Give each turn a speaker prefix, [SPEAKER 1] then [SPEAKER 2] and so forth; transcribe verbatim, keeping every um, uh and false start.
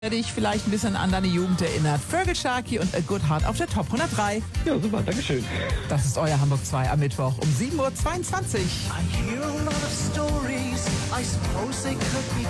[SPEAKER 1] dich vielleicht ein bisschen an deine Jugend erinnert. Fergal Sharkey und A Good Heart auf der Top hundertdrei.
[SPEAKER 2] Ja, super, dankeschön.
[SPEAKER 1] Das ist euer Hamburg zwei am Mittwoch um sieben Uhr zweiundzwanzig.
[SPEAKER 3] I hear a lot of stories, I suppose they could be